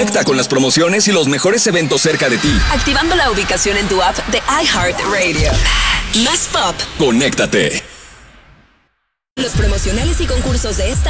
Conecta con las promociones y los mejores eventos cerca de ti. Activando la ubicación en tu app de iHeartRadio. Más pop. Conéctate. Los promocionales y concursos de esta